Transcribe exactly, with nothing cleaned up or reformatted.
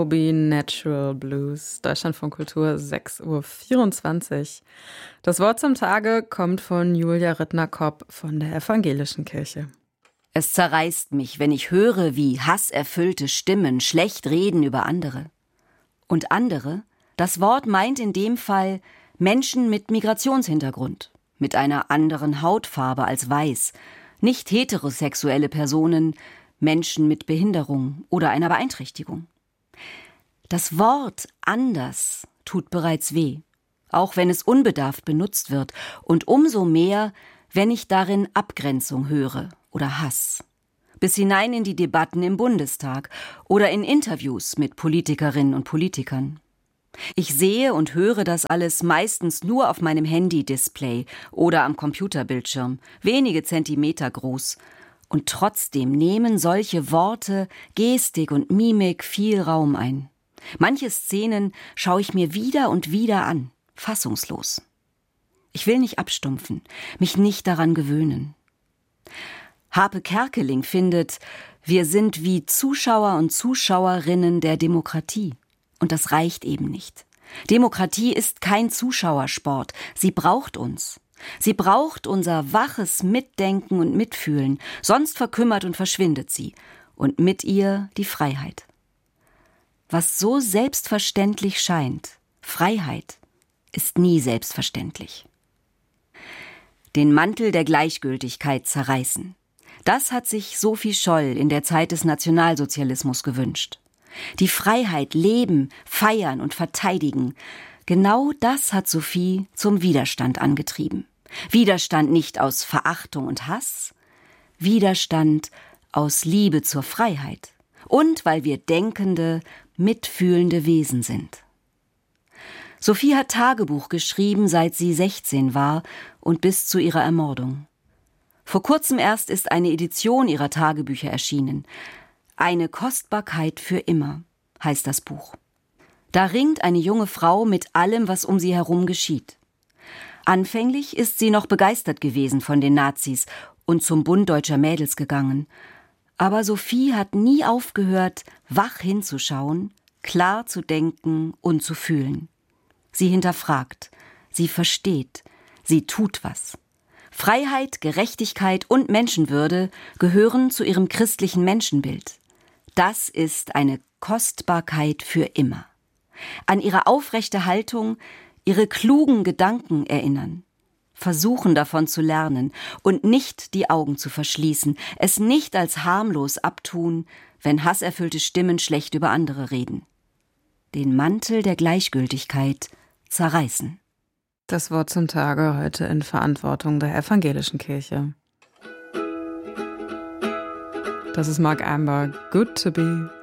Obi Natural Blues, Deutschlandfunk Kultur, sechs Uhr vierundzwanzig. Das Wort zum Tage kommt von Julia Rittner-Kopp von der Evangelischen Kirche. Es zerreißt mich, wenn ich höre, wie hasserfüllte Stimmen schlecht reden über andere. Und andere? Das Wort meint in dem Fall Menschen mit Migrationshintergrund, mit einer anderen Hautfarbe als weiß, nicht heterosexuelle Personen, Menschen mit Behinderung oder einer Beeinträchtigung. Das Wort anders tut bereits weh, auch wenn es unbedarft benutzt wird und umso mehr, wenn ich darin Abgrenzung höre oder Hass. Bis hinein in die Debatten im Bundestag oder in Interviews mit Politikerinnen und Politikern. Ich sehe und höre das alles meistens nur auf meinem Handy-Display oder am Computerbildschirm, wenige Zentimeter groß. Und trotzdem nehmen solche Worte, Gestik und Mimik viel Raum ein. Manche Szenen schaue ich mir wieder und wieder an, fassungslos. Ich will nicht abstumpfen, mich nicht daran gewöhnen. Harpe Kerkeling findet, wir sind wie Zuschauer und Zuschauerinnen der Demokratie. Und das reicht eben nicht. Demokratie ist kein Zuschauersport, sie braucht uns. Sie braucht unser waches Mitdenken und Mitfühlen, sonst verkümmert und verschwindet sie. Und mit ihr die Freiheit. Was so selbstverständlich scheint, Freiheit, ist nie selbstverständlich. Den Mantel der Gleichgültigkeit zerreißen. Das hat sich Sophie Scholl in der Zeit des Nationalsozialismus gewünscht. Die Freiheit leben, feiern und verteidigen. Genau das hat Sophie zum Widerstand angetrieben. Widerstand nicht aus Verachtung und Hass, Widerstand aus Liebe zur Freiheit und weil wir denkende, mitfühlende Wesen sind. Sophie hat Tagebuch geschrieben, seit sie sechzehn war und bis zu ihrer Ermordung. Vor kurzem erst ist eine Edition ihrer Tagebücher erschienen. Eine Kostbarkeit für immer, heißt das Buch. Da ringt eine junge Frau mit allem, was um sie herum geschieht. Anfänglich ist sie noch begeistert gewesen von den Nazis und zum Bund Deutscher Mädels gegangen. Aber Sophie hat nie aufgehört, wach hinzuschauen, klar zu denken und zu fühlen. Sie hinterfragt, sie versteht, sie tut was. Freiheit, Gerechtigkeit und Menschenwürde gehören zu ihrem christlichen Menschenbild. Das ist eine Kostbarkeit für immer. An ihre aufrechte Haltung, ihre klugen Gedanken erinnern, versuchen davon zu lernen und nicht die Augen zu verschließen, es nicht als harmlos abtun, wenn hasserfüllte Stimmen schlecht über andere reden. Den Mantel der Gleichgültigkeit zerreißen. Das Wort zum Tage heute in Verantwortung der Evangelischen Kirche. Das ist Mark Amber, Good to be